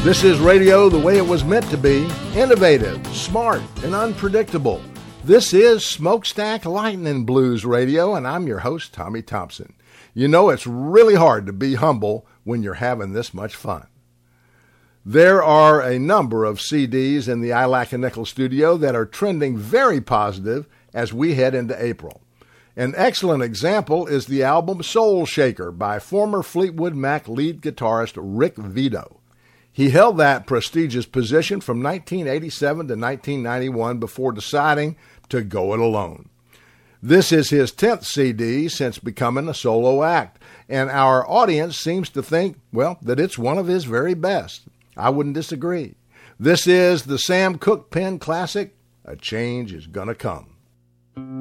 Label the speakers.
Speaker 1: This is radio the way it was meant to be, innovative, smart, and unpredictable. This is Smokestack Lightning Blues Radio, and I'm your host, Tommy Thompson. You know it's really hard to be humble when you're having this much fun. There are a number of CDs in the I Lack a Nickel studio that are trending very positive as we head into April. An excellent example is the album Soul Shaker by former Fleetwood Mac lead guitarist Rick Vito. He held that prestigious position from 1987 to 1991 before deciding to go it alone. This is his 10th CD since becoming a solo act, and our audience seems to think, well, that it's one of his very best. I wouldn't disagree. This is the Sam Cooke pen classic, A Change Is Gonna Come.